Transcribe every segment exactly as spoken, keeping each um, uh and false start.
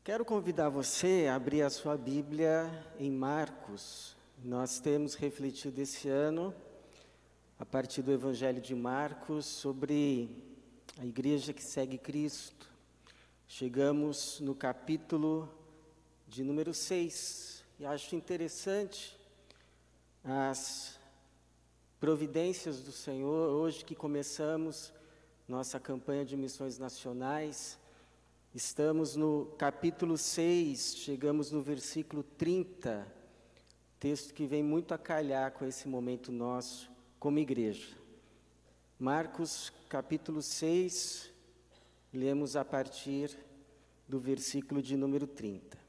Quero convidar você a abrir a sua Bíblia em Marcos. Nós temos refletido esse ano, a partir do Evangelho de Marcos, sobre a igreja que segue Cristo. Chegamos no capítulo de número seis, e acho interessante as providências do Senhor. Hoje que começamos nossa campanha de missões nacionais, estamos no capítulo seis, chegamos no versículo trinta, texto que vem muito a calhar com esse momento nosso como igreja. Marcos capítulo seis, lemos a partir do versículo de número trinta.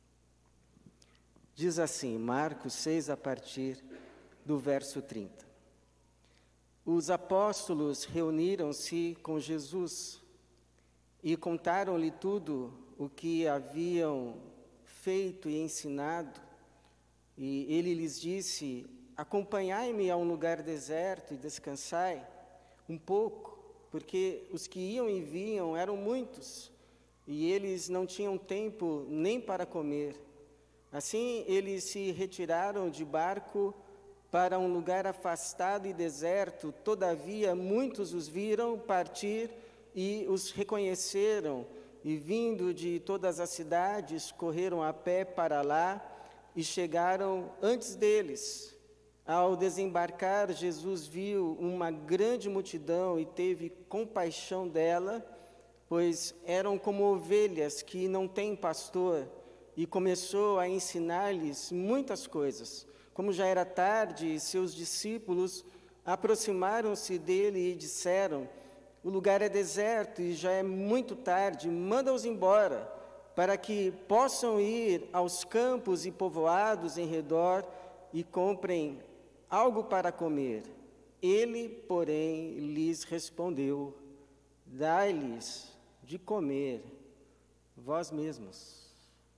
Diz assim, Marcos seis, a partir do verso trinta. Os apóstolos reuniram-se com Jesus e contaram-lhe tudo o que haviam feito e ensinado. E ele lhes disse: acompanhai-me a um lugar deserto e descansai um pouco, porque os que iam e vinham eram muitos, e eles não tinham tempo nem para comer. Assim eles se retiraram de barco para um lugar afastado e deserto. Todavia muitos os viram partir e os reconheceram, e vindo de todas as cidades, correram a pé para lá e chegaram antes deles. Ao desembarcar, Jesus viu uma grande multidão e teve compaixão dela, pois eram como ovelhas que não têm pastor, e começou a ensinar-lhes muitas coisas. Como já era tarde, seus discípulos aproximaram-se dele e disseram: o lugar é deserto e já é muito tarde, manda-os embora, para que possam ir aos campos e povoados em redor e comprem algo para comer. Ele, porém, lhes respondeu: dai-lhes de comer vós mesmos.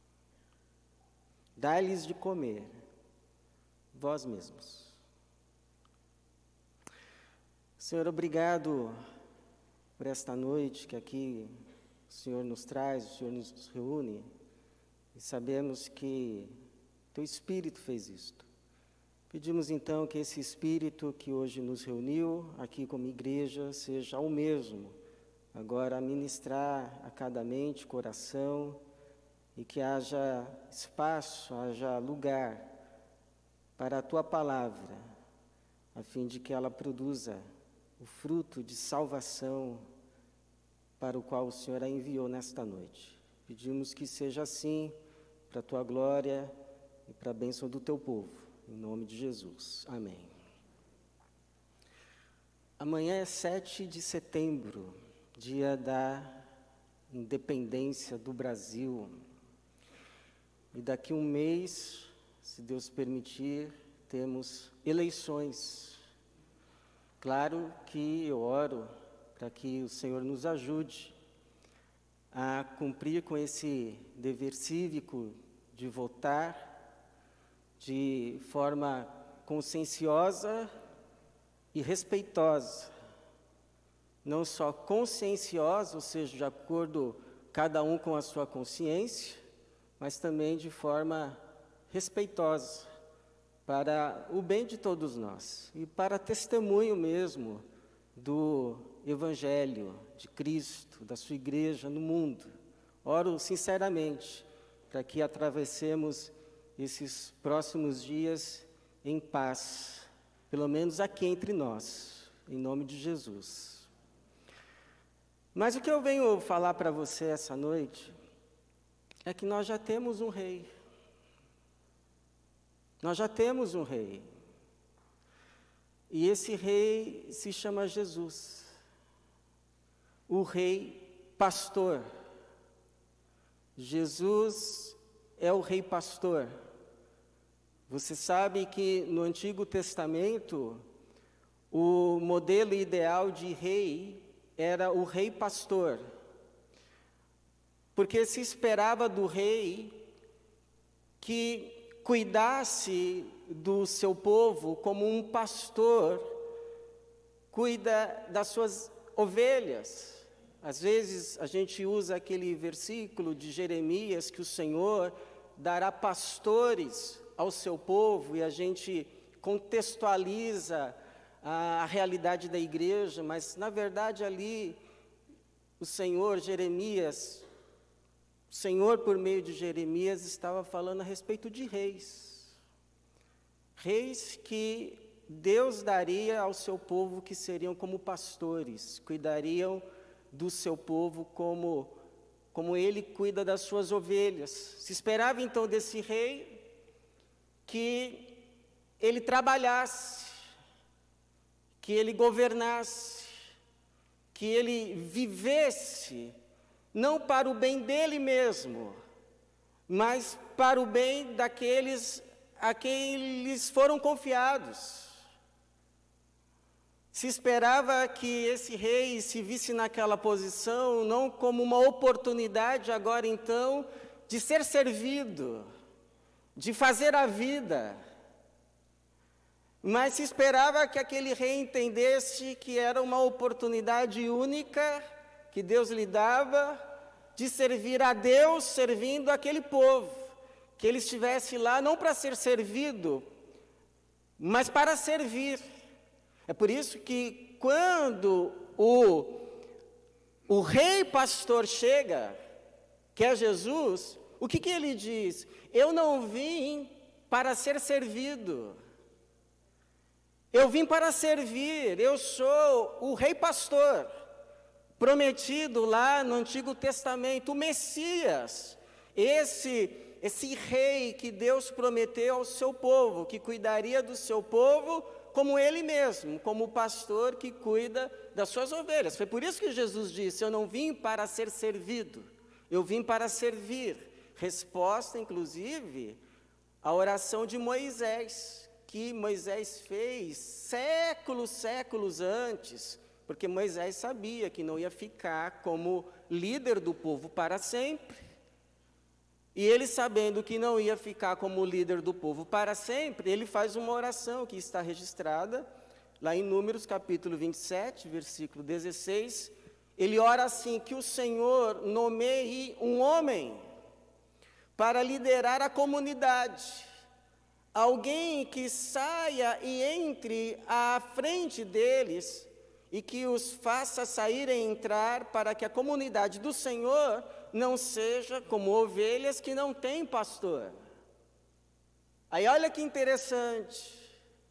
Dai-lhes de comer vós mesmos. Senhor, obrigado por esta noite que aqui o Senhor nos traz, o Senhor nos reúne, e sabemos que Teu Espírito fez isto. Pedimos então que esse Espírito que hoje nos reuniu aqui como igreja seja o mesmo, agora a ministrar a cada mente, coração, e que haja espaço, haja lugar para a Tua palavra, a fim de que ela produza o fruto de salvação para o qual o Senhor a enviou nesta noite. Pedimos que seja assim, para a Tua glória e para a bênção do Teu povo, em nome de Jesus. Amém. Amanhã é sete de setembro, dia da independência do Brasil. E daqui a um mês, se Deus permitir, temos eleições. Claro que eu oro para que o Senhor nos ajude a cumprir com esse dever cívico de votar de forma conscienciosa e respeitosa. Não só conscienciosa, ou seja, de acordo cada um com a sua consciência, mas também de forma respeitosa, para o bem de todos nós e para testemunho mesmo do Evangelho de Cristo, da sua igreja no mundo. Oro sinceramente para que atravessemos esses próximos dias em paz, pelo menos aqui entre nós, em nome de Jesus. Mas o que eu venho falar para você essa noite é que nós já temos um rei. Nós já temos um rei, e esse rei se chama Jesus, o rei pastor. Jesus é o rei pastor. Você sabe que no Antigo Testamento, o modelo ideal de rei era o rei pastor, porque se esperava do rei que cuidasse do seu povo como um pastor cuida das suas ovelhas. Às vezes a gente usa aquele versículo de Jeremias que o Senhor dará pastores ao seu povo e a gente contextualiza a, a realidade da igreja, mas na verdade ali o Senhor, Jeremias, o Senhor por meio de Jeremias estava falando a respeito de reis. Reis que Deus daria ao seu povo que seriam como pastores, cuidariam do seu povo como, como ele cuida das suas ovelhas. Se esperava então desse rei que ele trabalhasse, que ele governasse, que ele vivesse, não para o bem dele mesmo, mas para o bem daqueles a quem lhes foram confiados. Se esperava que esse rei se visse naquela posição, não como uma oportunidade agora então, de ser servido, de fazer a vida, mas se esperava que aquele rei entendesse que era uma oportunidade única que Deus lhe dava de servir a Deus, servindo aquele povo, que ele estivesse lá não para ser servido, mas para servir. É por isso que quando o, o rei pastor chega, que é Jesus, o que, que ele diz? Eu não vim para ser servido, eu vim para servir, eu sou o rei pastor, prometido lá no Antigo Testamento, o Messias, esse, esse rei que Deus prometeu ao seu povo, que cuidaria do seu povo, como ele mesmo, como o pastor que cuida das suas ovelhas. Foi por isso que Jesus disse, eu não vim para ser servido, eu vim para servir. Resposta, inclusive, à oração de Moisés, que Moisés fez séculos, séculos antes, porque Moisés sabia que não ia ficar como líder do povo para sempre. E ele, sabendo que não ia ficar como líder do povo para sempre, ele faz uma oração que está registrada lá em Números capítulo vinte e sete, versículo dezesseis. Ele ora assim, que o Senhor nomeie um homem para liderar a comunidade, alguém que saia e entre à frente deles e que os faça sair e entrar, para que a comunidade do Senhor não seja como ovelhas que não têm pastor. Aí olha que interessante,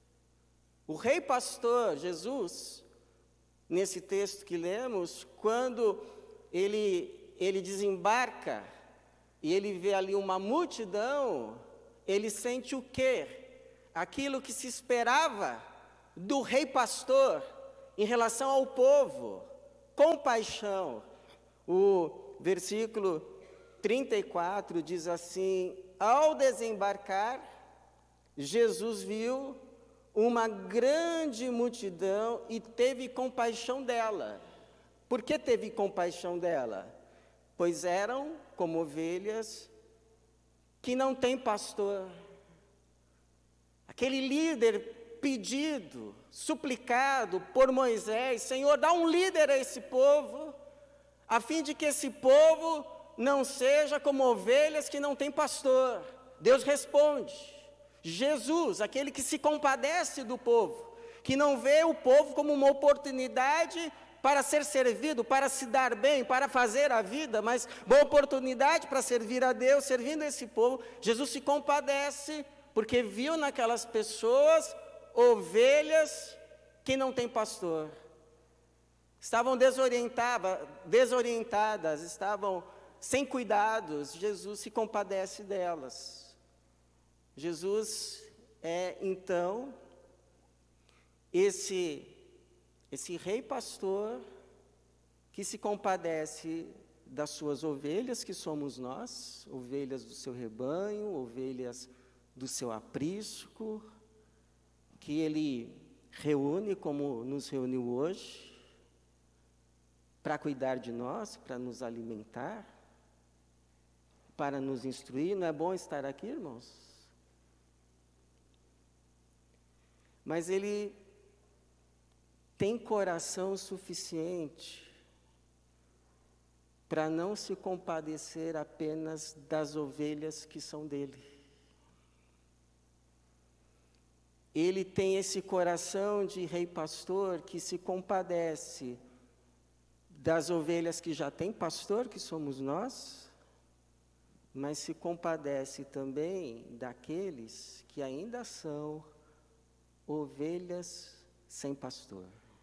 o rei pastor, Jesus, nesse texto que lemos, quando ele, ele desembarca e ele vê ali uma multidão, ele sente o quê? Aquilo que se esperava do rei pastor em relação ao povo, compaixão. O versículo trinta e quatro diz assim, ao desembarcar, Jesus viu uma grande multidão e teve compaixão dela. Por que teve compaixão dela? Pois eram como ovelhas que não têm pastor. Aquele líder pedido, suplicado por Moisés, Senhor, dá um líder a esse povo, a fim de que esse povo não seja como ovelhas que não têm pastor. Deus responde, Jesus, aquele que se compadece do povo, que não vê o povo como uma oportunidade para ser servido, para se dar bem, para fazer a vida, mas uma oportunidade para servir a Deus, servindo esse povo. Jesus se compadece, porque viu naquelas pessoas ovelhas que não têm pastor. Estavam desorientada, desorientadas, estavam sem cuidados. Jesus se compadece delas. Jesus é, então, esse, esse rei pastor que se compadece das suas ovelhas, que somos nós, ovelhas do seu rebanho, ovelhas do seu aprisco, que ele reúne como nos reuniu hoje, para cuidar de nós, para nos alimentar, para nos instruir. Não é bom estar aqui, irmãos? Mas ele tem coração suficiente para não se compadecer apenas das ovelhas que são dele. Ele tem esse coração de rei pastor que se compadece das ovelhas que já tem pastor, que somos nós, mas se compadece também daqueles que ainda são ovelhas sem pastor.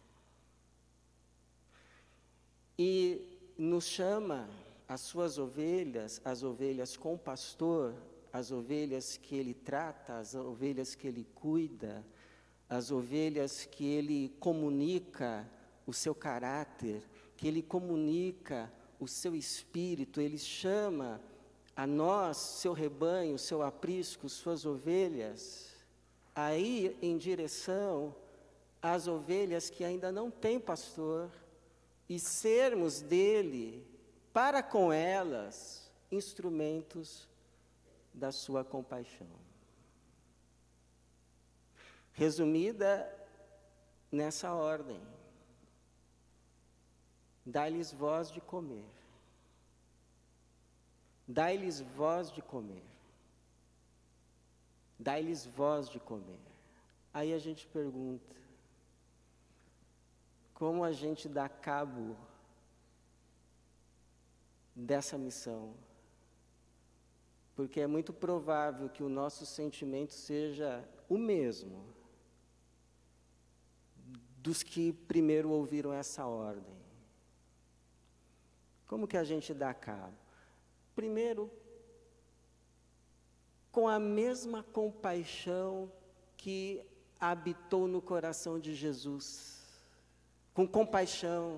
E nos chama as suas ovelhas, as ovelhas com pastor, as ovelhas que ele trata, as ovelhas que ele cuida, as ovelhas que ele comunica o seu caráter, que ele comunica o seu espírito, ele chama a nós, seu rebanho, seu aprisco, suas ovelhas, a ir em direção às ovelhas que ainda não têm pastor, e sermos dele, para com elas, instrumentos da sua compaixão. Resumida nessa ordem: dai-lhes voz de comer. Dai-lhes voz de comer. Dai-lhes voz de comer. Aí a gente pergunta: como a gente dá cabo dessa missão? Porque é muito provável que o nosso sentimento seja o mesmo dos que primeiro ouviram essa ordem. Como que a gente dá cabo? Primeiro, com a mesma compaixão que habitou no coração de Jesus. Com compaixão,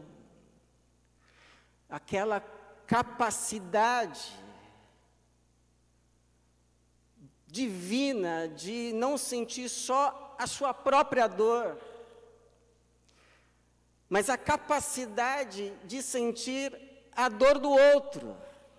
aquela capacidade divina de não sentir só a sua própria dor, mas a capacidade de sentir a dor do outro.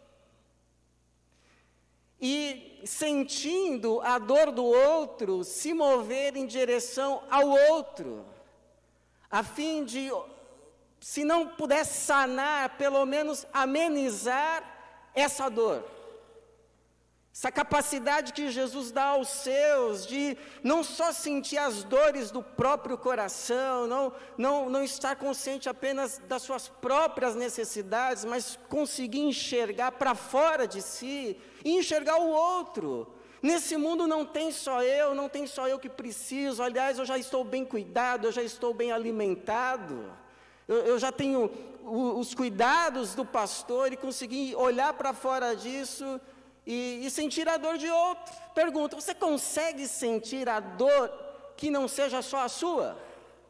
E sentindo a dor do outro, se mover em direção ao outro, a fim de, se não pudesse sanar, pelo menos amenizar essa dor. Essa capacidade que Jesus dá aos seus, de não só sentir as dores do próprio coração, não, não, não estar consciente apenas das suas próprias necessidades, mas conseguir enxergar para fora de si e enxergar o outro. Nesse mundo não tem só eu, não tem só eu que preciso. Aliás, eu já estou bem cuidado, eu já estou bem alimentado. Eu, eu já tenho o, os cuidados do pastor e consegui olhar para fora disso e, e sentir a dor de outro. Pergunta: você consegue sentir a dor que não seja só a sua?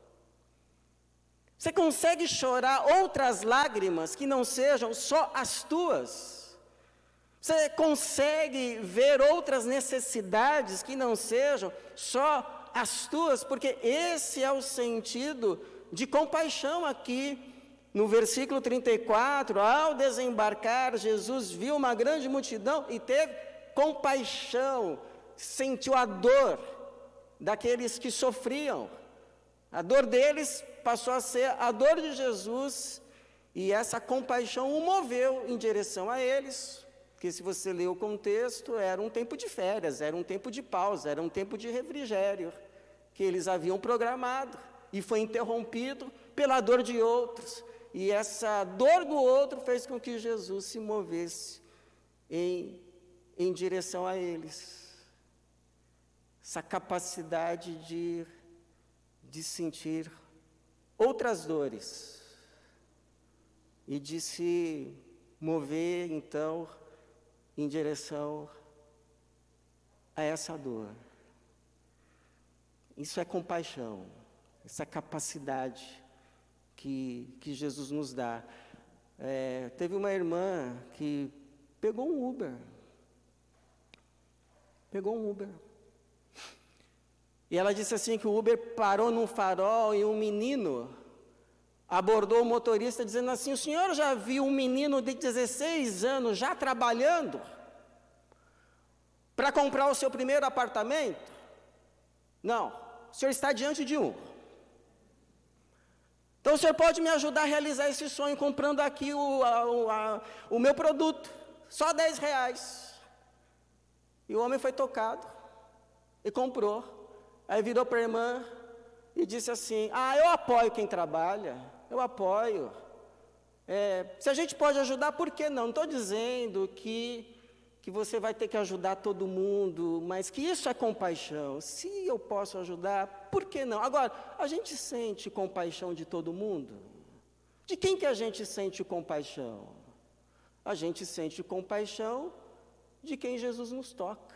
Você consegue chorar outras lágrimas que não sejam só as tuas? Você consegue ver outras necessidades que não sejam só as tuas? Porque esse é o sentido de compaixão aqui. No versículo trinta e quatro, ao desembarcar, Jesus viu uma grande multidão e teve compaixão, sentiu a dor daqueles que sofriam. A dor deles passou a ser a dor de Jesus, e essa compaixão o moveu em direção a eles. Porque se você ler o contexto, era um tempo de férias, era um tempo de pausa, era um tempo de refrigério, que eles haviam programado, e foi interrompido pela dor de outros. E essa dor do outro fez com que Jesus se movesse em, em direção a eles. Essa capacidade de, de sentir outras dores, e de se mover, então, em direção a essa dor. Isso é compaixão, essa capacidade que, que Jesus nos dá. É, teve uma irmã que pegou um Uber, pegou um Uber, e ela disse assim que o Uber parou num farol e um menino abordou o motorista dizendo assim: o senhor já viu um menino de dezesseis anos já trabalhando para comprar o seu primeiro apartamento? Não, o senhor está diante de um. Então, o senhor pode me ajudar a realizar esse sonho comprando aqui o, a, a, o meu produto, só dez reais. E o homem foi tocado e comprou. Aí virou para a irmã e disse assim: ah, eu apoio quem trabalha, eu apoio. É, se a gente pode ajudar, por que não? Não estou dizendo que, que você vai ter que ajudar todo mundo, mas que isso é compaixão. Se eu posso ajudar, por que não? Agora, a gente sente compaixão de todo mundo? De quem que a gente sente compaixão? A gente sente compaixão de quem Jesus nos toca.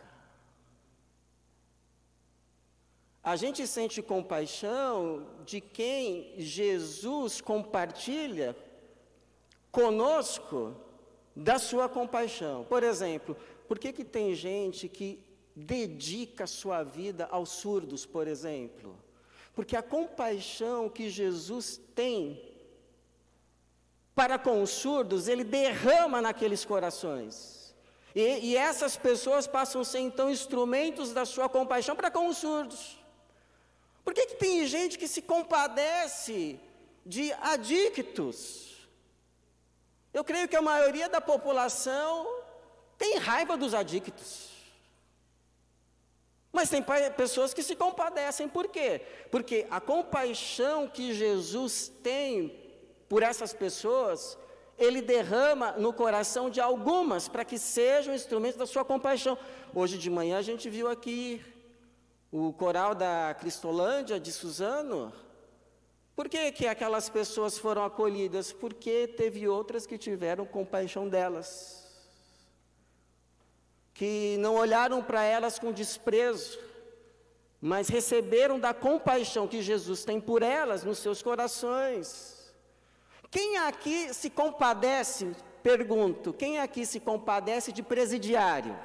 A gente sente compaixão de quem Jesus compartilha conosco da sua compaixão. Por exemplo, por que que tem gente que dedica a sua vida aos surdos, por exemplo? Porque a compaixão que Jesus tem para com os surdos, Ele derrama naqueles corações. E, e essas pessoas passam a ser, então, instrumentos da sua compaixão para com os surdos. Por que que tem gente que se compadece de adictos? Eu creio que a maioria da população tem raiva dos adictos. Mas tem pessoas que se compadecem. Por quê? Porque a compaixão que Jesus tem por essas pessoas, Ele derrama no coração de algumas, para que sejam instrumentos da sua compaixão. Hoje de manhã a gente viu aqui o coral da Cristolândia, de Suzano. Por que que aquelas pessoas foram acolhidas? Porque teve outras que tiveram compaixão delas, que não olharam para elas com desprezo, mas receberam da compaixão que Jesus tem por elas nos seus corações. Quem aqui se compadece, pergunto, quem aqui se compadece de presidiário?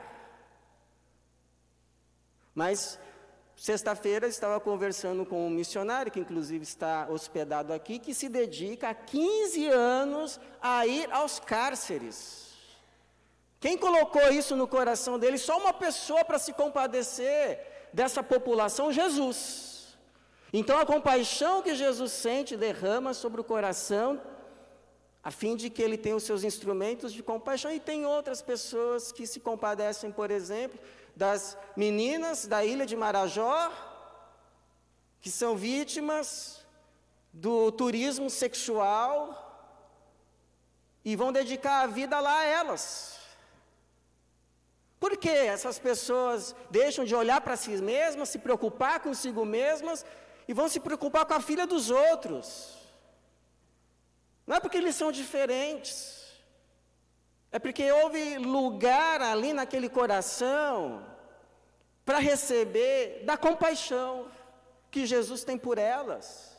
Mas sexta-feira estava conversando com um missionário, que inclusive está hospedado aqui, que se dedica há quinze anos a ir aos cárceres. Quem colocou isso no coração dele? Só uma pessoa para se compadecer dessa população: Jesus. Então a compaixão que Jesus sente derrama sobre o coração, a fim de que ele tenha os seus instrumentos de compaixão. E tem outras pessoas que se compadecem, por exemplo, das meninas da ilha de Marajó, que são vítimas do turismo sexual, e vão dedicar a vida lá a elas. Por que essas pessoas deixam de olhar para si mesmas, se preocupar consigo mesmas, e vão se preocupar com a filha dos outros? Não é porque eles são diferentes, é porque houve lugar ali naquele coração para receber da compaixão que Jesus tem por elas,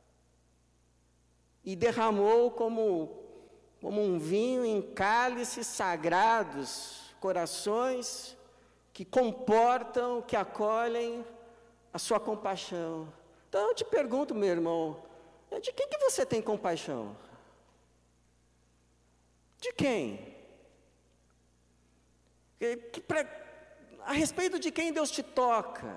e derramou como, como um vinho em cálices sagrados, corações que comportam, que acolhem a sua compaixão. Então eu te pergunto, meu irmão, de quem que você tem compaixão? De quem? Que, que pra, a respeito de quem Deus te toca?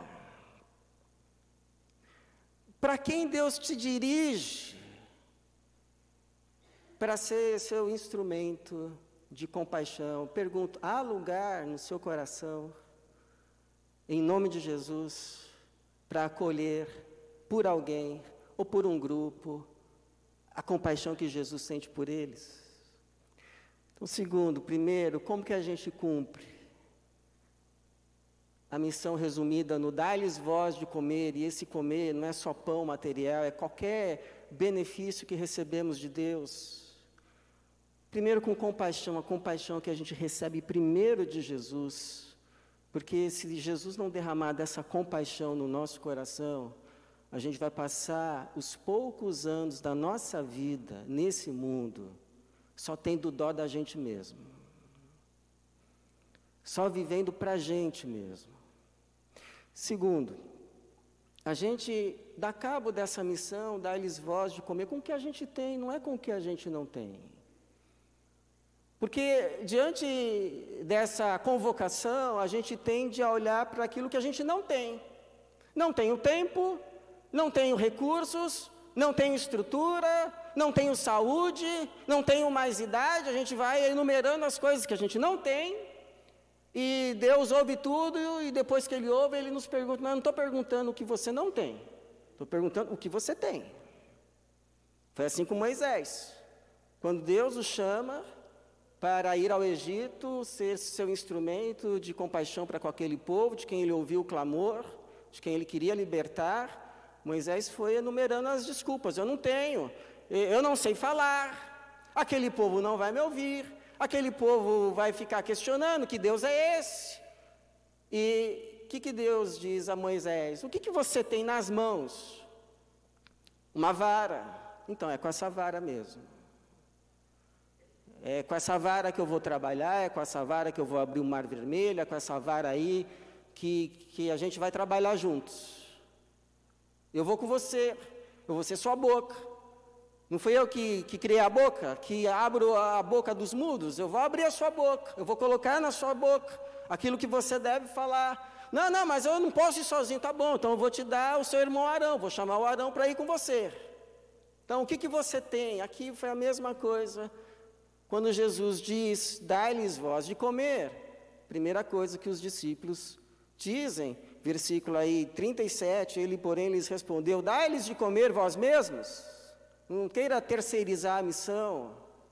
Para quem Deus te dirige? Para ser seu instrumento de compaixão. Pergunto, há lugar no seu coração, em nome de Jesus, para acolher por alguém ou por um grupo a compaixão que Jesus sente por eles? Então, segundo, primeiro, como que a gente cumpre a missão resumida no dar-lhes voz de comer? E esse comer não é só pão material, é qualquer benefício que recebemos de Deus. Primeiro, com compaixão, a compaixão que a gente recebe primeiro de Jesus, porque se Jesus não derramar dessa compaixão no nosso coração, a gente vai passar os poucos anos da nossa vida nesse mundo só tendo dó da gente mesmo, só vivendo para a gente mesmo. Segundo, a gente dá cabo dessa missão, dá-lhes voz de comer com o que a gente tem, não é com o que a gente não tem. Porque diante dessa convocação, a gente tende a olhar para aquilo que a gente não tem. Não tenho tempo, não tenho recursos, não tenho estrutura, não tenho saúde, não tenho mais idade. A gente vai enumerando as coisas que a gente não tem, e Deus ouve tudo, e depois que Ele ouve, Ele nos pergunta: mas eu não estou perguntando o que você não tem, estou perguntando o que você tem. Foi assim com Moisés. Quando Deus o chama para ir ao Egito, ser seu instrumento de compaixão para com aquele povo, de quem ele ouviu o clamor, de quem ele queria libertar, Moisés foi enumerando as desculpas: eu não tenho, eu não sei falar, aquele povo não vai me ouvir, aquele povo vai ficar questionando que Deus é esse. E o que, que Deus diz a Moisés? O que, que você tem nas mãos? Uma vara. Então é com essa vara mesmo. É com essa vara que eu vou trabalhar, é com essa vara que eu vou abrir o Mar Vermelho, é com essa vara aí que, que a gente vai trabalhar juntos. Eu vou com você, eu vou ser sua boca. Não fui eu que, que criei a boca, que abro a boca dos mudos? Eu vou abrir a sua boca, eu vou colocar na sua boca aquilo que você deve falar. Não, não, mas eu não posso ir sozinho. Tá bom, então eu vou te dar o seu irmão Arão, vou chamar o Arão para ir com você. Então, o que, que você tem? Aqui foi a mesma coisa. Quando Jesus diz: dai-lhes vós de comer, primeira coisa que os discípulos dizem, versículo aí trinta e sete, ele, porém, lhes respondeu: dai-lhes de comer vós mesmos. Não queira terceirizar a missão.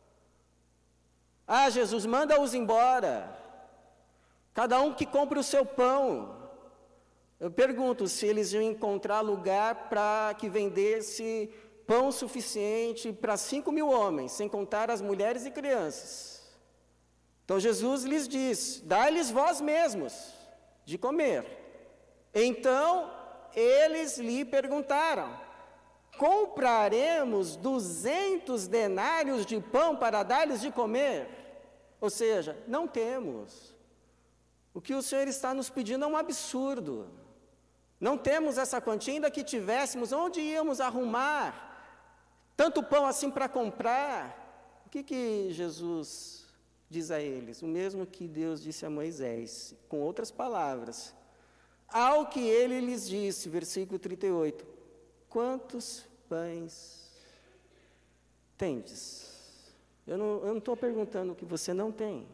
Ah, Jesus, manda-os embora. Cada um que compre o seu pão. Eu pergunto se eles iam encontrar lugar para que vendesse pão suficiente para cinco mil homens, sem contar as mulheres e crianças. Então Jesus lhes diz: dai-lhes vós mesmos de comer. Então eles lhe perguntaram: compraremos duzentos denários de pão para dar-lhes de comer? Ou seja, não temos. O que o Senhor está nos pedindo é um absurdo. Não temos essa quantia. Ainda que tivéssemos, onde íamos arrumar tanto pão assim para comprar? O que, que Jesus diz a eles? O mesmo que Deus disse a Moisés, com outras palavras. Ao que ele lhes disse, versículo trinta e oito: quantos pães tendes? Eu não estou perguntando o que você não tem.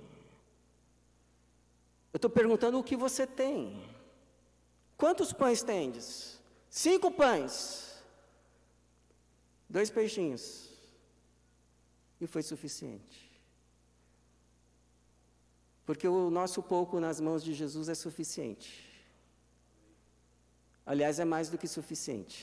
Eu estou perguntando o que você tem. Quantos pães tendes? Cinco pães. Dois peixinhos. E foi suficiente. Porque o nosso pouco nas mãos de Jesus é suficiente. Aliás, é mais do que suficiente.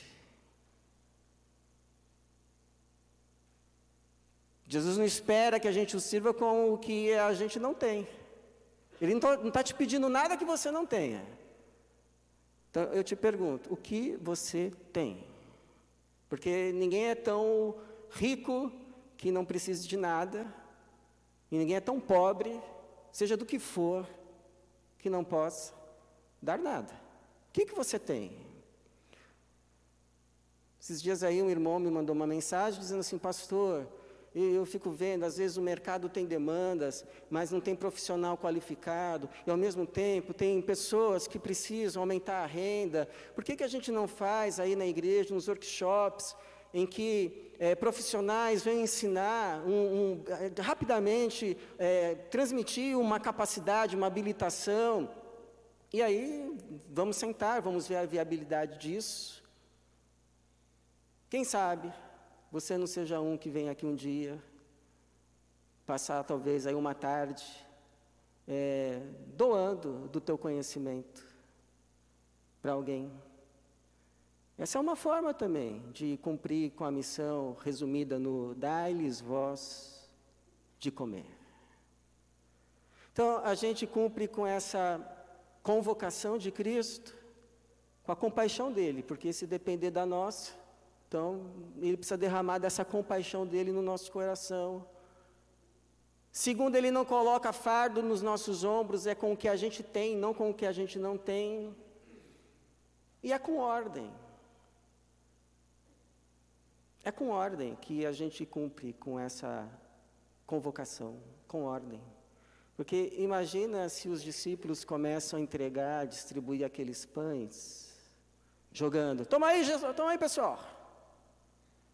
Jesus não espera que a gente o sirva com o que a gente não tem. Ele não está te pedindo nada que você não tenha. Então, eu te pergunto, o que você tem? Porque ninguém é tão rico que não precise de nada, e ninguém é tão pobre, seja do que for, que não possa dar nada. O que, que você tem? Esses dias aí um irmão me mandou uma mensagem dizendo assim: pastor, eu fico vendo, às vezes o mercado tem demandas, mas não tem profissional qualificado, e ao mesmo tempo tem pessoas que precisam aumentar a renda. Por que, que a gente não faz aí na igreja, nos workshops, em que é, profissionais vêm ensinar, um, um, rapidamente, é, transmitir uma capacidade, uma habilitação, e aí vamos sentar, vamos ver a viabilidade disso. Quem sabe você não seja um que vem aqui um dia, passar talvez aí uma tarde, é, doando do teu conhecimento para alguém. Essa é uma forma também de cumprir com a missão resumida no dai-lhes vós de comer. Então, a gente cumpre com essa convocação de Cristo, com a compaixão dele, porque se depender da nossa, então, ele precisa derramar dessa compaixão dele no nosso coração. Segundo, ele não coloca fardo nos nossos ombros, é com o que a gente tem, não com o que a gente não tem. E é com ordem. É com ordem que a gente cumpre com essa convocação, com ordem. Porque imagina se os discípulos começam a entregar, distribuir aqueles pães, jogando. Toma aí, Jesus, toma aí, pessoal.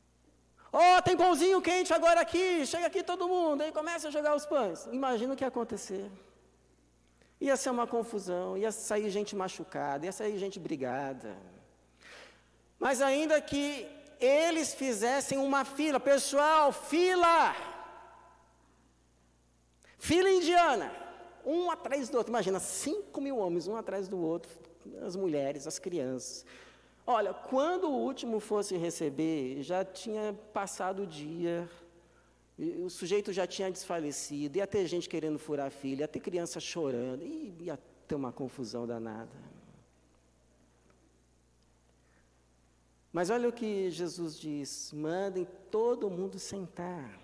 Ó, oh, tem pãozinho quente agora aqui, chega aqui todo mundo, aí começa a jogar os pães. Imagina o que ia acontecer. Ia ser uma confusão, ia sair gente machucada, ia sair gente brigada. Mas ainda que eles fizessem uma fila, pessoal, fila! Fila indiana, um atrás do outro. Imagina, cinco mil homens, um atrás do outro, as mulheres, as crianças. Olha, quando o último fosse receber, já tinha passado o dia, o sujeito já tinha desfalecido, ia ter gente querendo furar a filha, ia ter criança chorando, e ia ter uma confusão danada. Mas olha o que Jesus diz: mandem todo mundo sentar.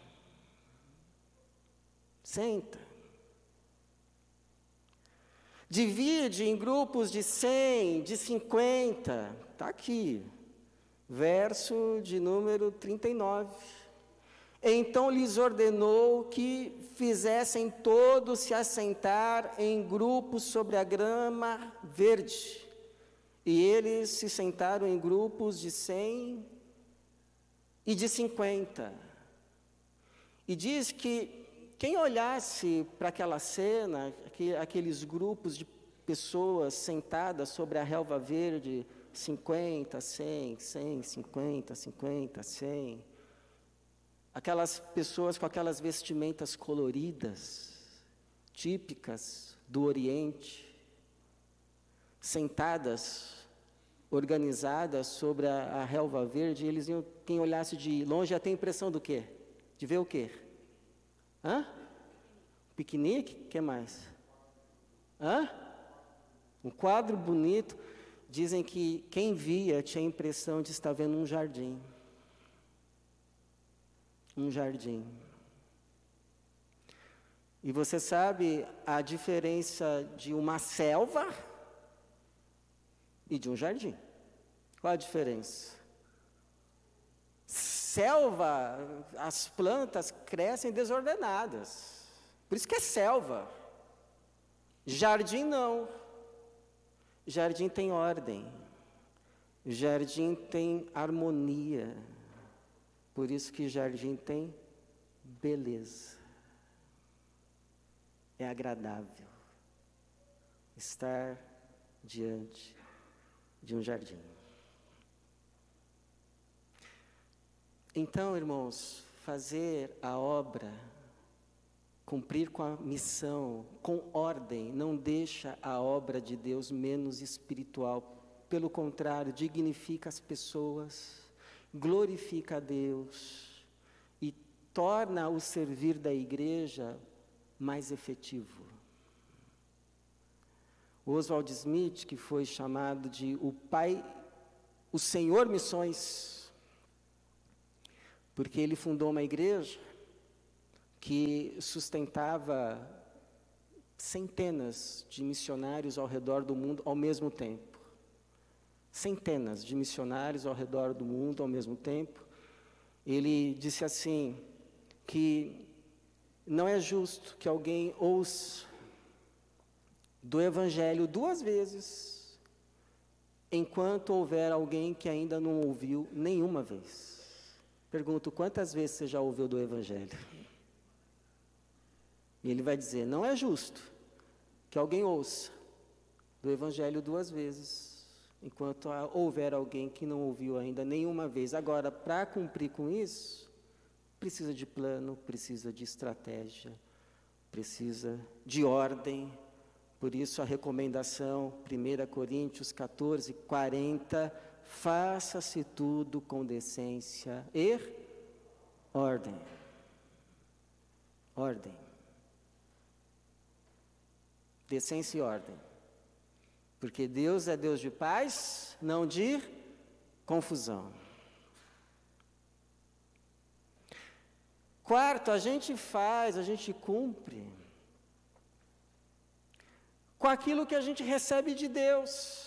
Senta. Divide em grupos de cem, de cinquenta. Está aqui. Verso de número trinta e nove. Então lhes ordenou que fizessem todos se assentar em grupos sobre a grama verde. E eles se sentaram em grupos de cem e de cinquenta. E diz que quem olhasse para aquela cena, aqueles grupos de pessoas sentadas sobre a relva verde, cinquenta, cem, cem, cinquenta, cinquenta, cem, aquelas pessoas com aquelas vestimentas coloridas, típicas do Oriente, sentadas, organizadas sobre a, a relva verde, eles iam, quem olhasse de longe ia ter a impressão do quê? De ver o quê? Hã? Piquenique? O que mais? Hã? Um quadro bonito. Dizem que quem via tinha a impressão de estar vendo um jardim. Um jardim. E você sabe a diferença de uma selva e de um jardim? Qual a diferença? Selva, as plantas crescem desordenadas. Por isso que é selva. Jardim não. Jardim tem ordem. Jardim tem harmonia. Por isso que jardim tem beleza. É agradável estar diante de um jardim. Então, irmãos, fazer a obra, cumprir com a missão, com ordem, não deixa a obra de Deus menos espiritual. Pelo contrário, dignifica as pessoas, glorifica a Deus e torna o servir da igreja mais efetivo. Oswald Smith, que foi chamado de o pai, o Senhor Missões, porque ele fundou uma igreja que sustentava centenas de missionários ao redor do mundo ao mesmo tempo. Centenas de missionários ao redor do mundo ao mesmo tempo. Ele disse assim, que não é justo que alguém ouça do Evangelho duas vezes, enquanto houver alguém que ainda não ouviu nenhuma vez. Pergunto, quantas vezes você já ouviu do Evangelho? E ele vai dizer, não é justo que alguém ouça do Evangelho duas vezes, enquanto houver alguém que não ouviu ainda nenhuma vez. Agora, para cumprir com isso, precisa de plano, precisa de estratégia, precisa de ordem. Por isso a recomendação, primeira Coríntios catorze, quarenta, faça-se tudo com decência e ordem. Ordem. Decência e ordem. Porque Deus é Deus de paz, não de confusão. Quarto, a gente faz, a gente cumpre com aquilo que a gente recebe de Deus.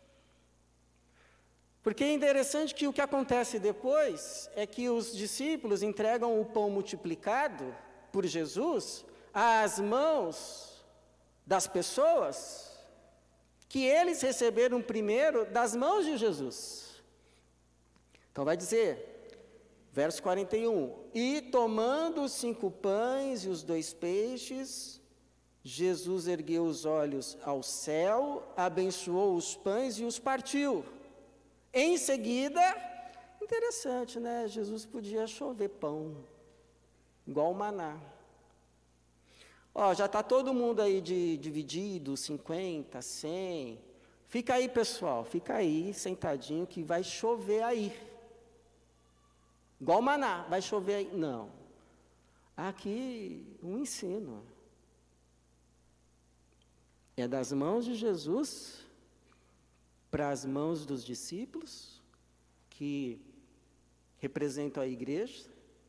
Porque é interessante que o que acontece depois é que os discípulos entregam o pão multiplicado por Jesus às mãos das pessoas que eles receberam primeiro das mãos de Jesus. Então vai dizer, Verso quarenta e um. E tomando os cinco pães e os dois peixes, Jesus ergueu os olhos ao céu, abençoou os pães e os partiu. Em seguida, interessante, né? Jesus podia chover pão, igual o maná. Ó, já está todo mundo aí de, dividido, cinquenta, cem. Fica aí, pessoal, fica aí, sentadinho, que vai chover aí. Igual o maná, vai chover aí. Não. Aqui, um ensino. É das mãos de Jesus para as mãos dos discípulos, que representam a igreja,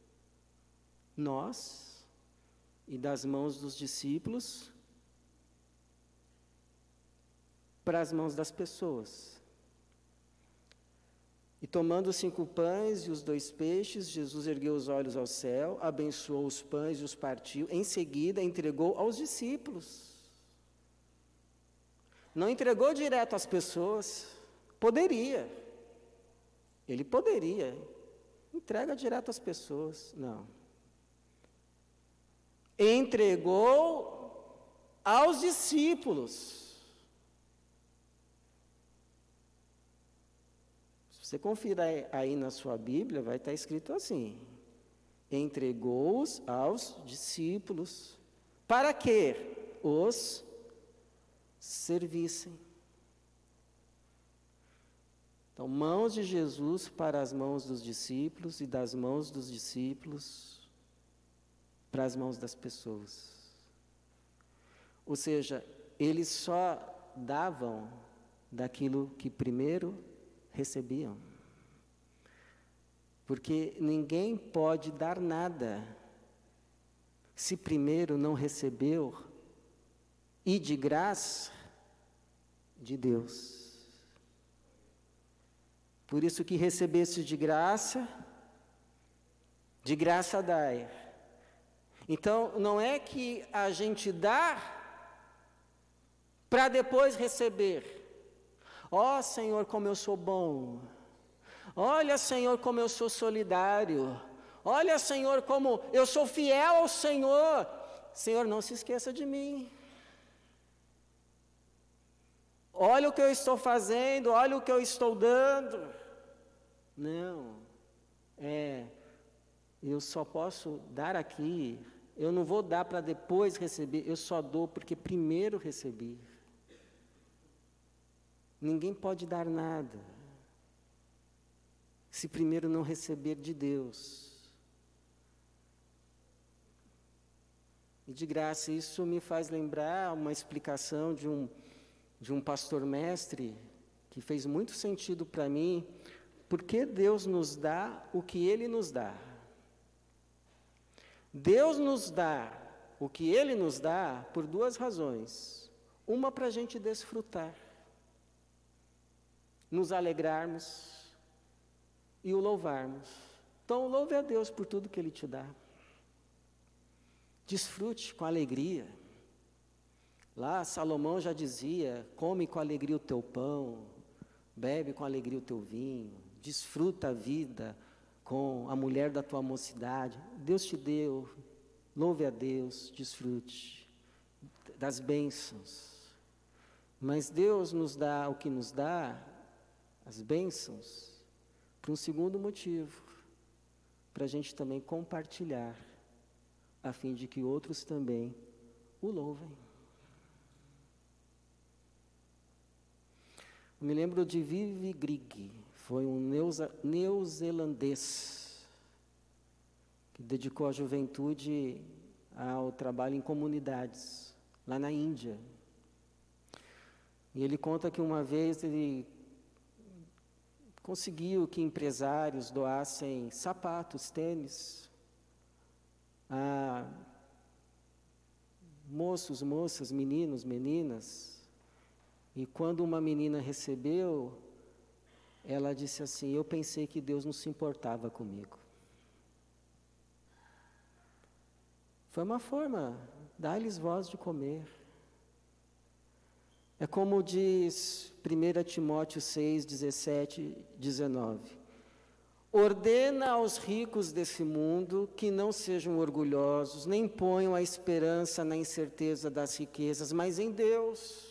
nós, e das mãos dos discípulos para as mãos das pessoas. E tomando os cinco pães e os dois peixes, Jesus ergueu os olhos ao céu, abençoou os pães e os partiu, em seguida entregou aos discípulos. Não entregou direto às pessoas, poderia, ele poderia, entrega direto às pessoas, não. Entregou aos discípulos. Se você conferir aí na sua Bíblia, vai estar escrito assim: entregou-os aos discípulos, para que os servissem. Então, mãos de Jesus para as mãos dos discípulos e das mãos dos discípulos para as mãos das pessoas. Ou seja, eles só davam daquilo que primeiro recebiam. Porque ninguém pode dar nada se primeiro não recebeu e de graça de Deus. Por isso que recebeste de graça, de graça dai. Então, não é que a gente dá para depois receber. Ó, Senhor, como eu sou bom. Olha, Senhor, como eu sou solidário. Olha, Senhor, como eu sou fiel ao Senhor. Senhor, não se esqueça de mim. Olha o que eu estou fazendo, olha o que eu estou dando. Não, é, eu só posso dar aqui, eu não vou dar para depois receber, eu só dou porque primeiro recebi. Ninguém pode dar nada se primeiro não receber de Deus. E de graça, isso me faz lembrar uma explicação de um, de um pastor mestre que fez muito sentido para mim. Por que Deus nos dá o que Ele nos dá? Deus nos dá o que Ele nos dá por duas razões. Uma, para a gente desfrutar, nos alegrarmos e o louvarmos. Então, louve a Deus por tudo que Ele te dá. Desfrute com alegria. Lá, Salomão já dizia: come com alegria o teu pão, bebe com alegria o teu vinho, desfruta a vida com a mulher da tua mocidade. Deus te deu, louve a Deus, desfrute das bênçãos. Mas Deus nos dá o que nos dá, as bênçãos, por um segundo motivo, para a gente também compartilhar, a fim de que outros também o louvem. Eu me lembro de Vivi Grieg, foi um neozelandês que dedicou a juventude ao trabalho em comunidades, lá na Índia. E ele conta que uma vez ele conseguiu que empresários doassem sapatos, tênis, a moços, moças, meninos, meninas. E quando uma menina recebeu, ela disse assim: eu pensei que Deus não se importava comigo. Foi uma forma, dar-lhes voz de comer. É como diz primeiro Timóteo seis, dezessete, dezenove. ordena aos ricos desse mundo que não sejam orgulhosos, nem ponham a esperança na incerteza das riquezas, mas em Deus.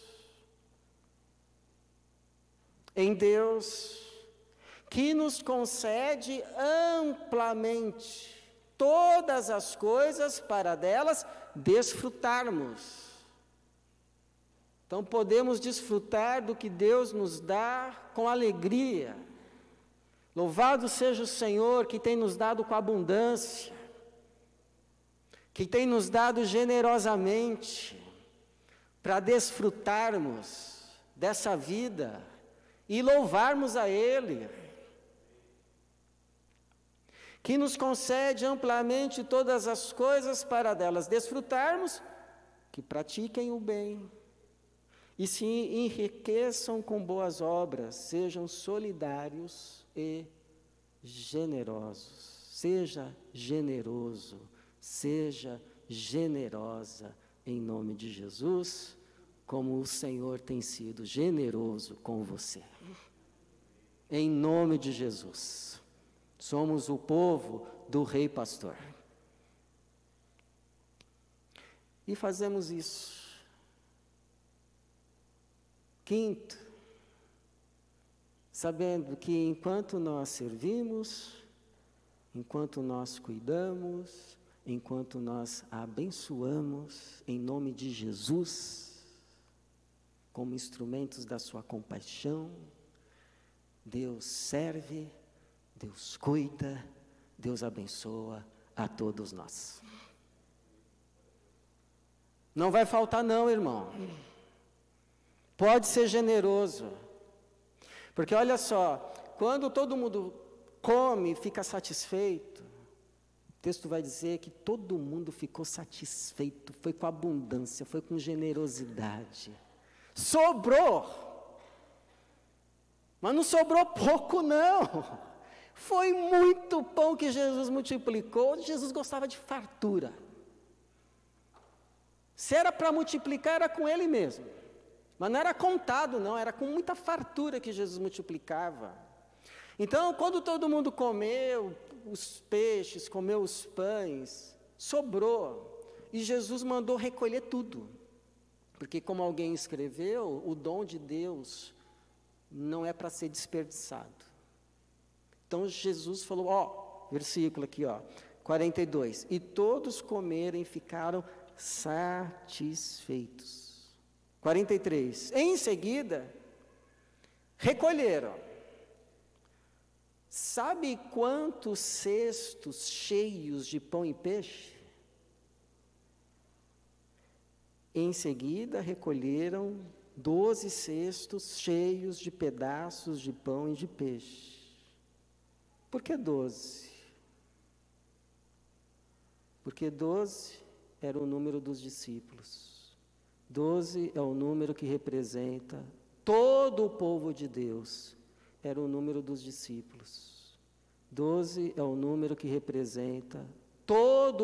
Em Deus, que nos concede amplamente todas as coisas para delas desfrutarmos. Então podemos desfrutar do que Deus nos dá com alegria. Louvado seja o Senhor que tem nos dado com abundância, que tem nos dado generosamente, para desfrutarmos dessa vida e louvarmos a Ele, que nos concede amplamente todas as coisas para delas desfrutarmos, que pratiquem o bem e se enriqueçam com boas obras, sejam solidários e generosos. Seja generoso, seja generosa em nome de Jesus, como o Senhor tem sido generoso com você. Em nome de Jesus. Somos o povo do Rei Pastor. E fazemos isso. Quinto, sabendo que enquanto nós servimos, enquanto nós cuidamos, enquanto nós abençoamos em nome de Jesus, como instrumentos da sua compaixão, Deus serve, Deus cuida, Deus abençoa a todos nós. Não vai faltar não, irmão. Pode ser generoso. Porque olha só, quando todo mundo come e fica satisfeito, o texto vai dizer que todo mundo ficou satisfeito, foi com abundância, foi com generosidade. Sobrou. Mas não sobrou pouco não. Foi muito pão que Jesus multiplicou. Jesus gostava de fartura. Se era para multiplicar, era com Ele mesmo. Mas não era contado, não, era com muita fartura que Jesus multiplicava. Então, quando todo mundo comeu os peixes, comeu os pães, sobrou. E Jesus mandou recolher tudo. Porque, como alguém escreveu, o dom de Deus não é para ser desperdiçado. Então, Jesus falou, ó, versículo aqui, ó, quarenta e dois. E todos comeram e ficaram satisfeitos. quarenta e três. Em seguida, recolheram. Sabe quantos cestos cheios de pão e peixe? Em seguida, recolheram doze cestos cheios de pedaços de pão e de peixe. Por que doze? Porque doze era o número dos discípulos. Doze é o número que representa todo o povo de Deus. Era o número dos discípulos. Doze é o número que representa todo